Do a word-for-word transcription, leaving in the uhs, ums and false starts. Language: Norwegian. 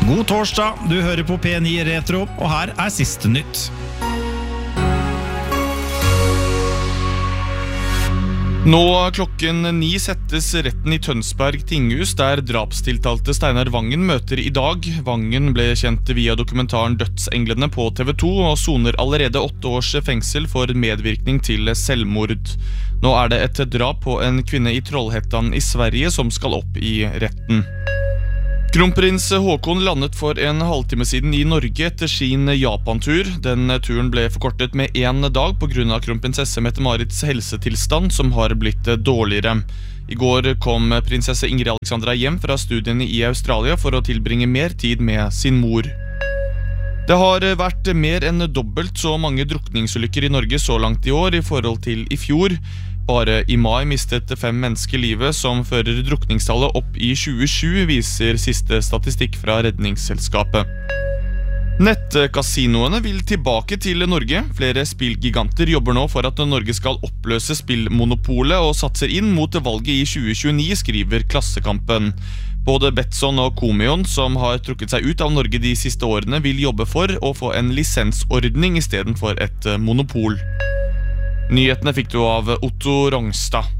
God torsdag, du hører på P ni Retro, og her er siste nytt. Nå klokken ni settes retten i Tønsberg tinghus, der drapstiltalte Steinar Vangen møter i dag. Vangen ble kjent via dokumentaren Dødsenglene på T V to, og soner allerede åtte års fengsel for medvirkning til selvmord. Nå er det et drap på en kvinne i Trollhättan i Sverige som skal opp i retten. Kronprins Håkon landet for en halvtime siden i Norge etter sin Japan-tur. Den turen ble forkortet med en dag på grunn av kronprinsesse Mette-Marits helsetilstand, som har blitt dårligere. I går kom prinsesse Ingrid Alexandra hjem fra studiene i Australia for å tilbringe mer tid med sin mor. Det har vært mer enn dobbelt så mange drukningsulykker i Norge så langt i år i forhold til i fjor. Bare i mai mistet fem mennesker livet, som fører drukningstallet opp i tjuesju, viser siste statistikk fra Redningsselskapet. Nettkasinoene vil tilbake til Norge. Flere spillgiganter jobber nå for at Norge skal oppløse spillmonopolet og satser inn mot valget i tjue tjueni, skriver Klassekampen. Både Betsson og Comion, som har trukket seg ut av Norge de siste årene, vil jobbe for å få en lisensordning i stedet for et monopol. Nyhetene fikk du av Otto Rongstad.